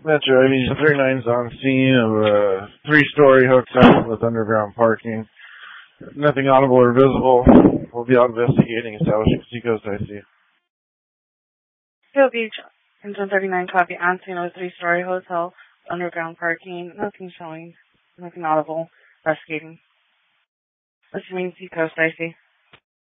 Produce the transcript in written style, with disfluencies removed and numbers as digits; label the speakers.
Speaker 1: Metro 39's on scene of a three-story hotel with underground parking. Nothing audible or visible. We'll be out investigating. Establishing Seacoast IC.
Speaker 2: Hill Beach, engine 39, copy. On scene of a three-story hotel, underground parking. Nothing showing. Nothing audible. Investigating. Assuming Seacoast IC.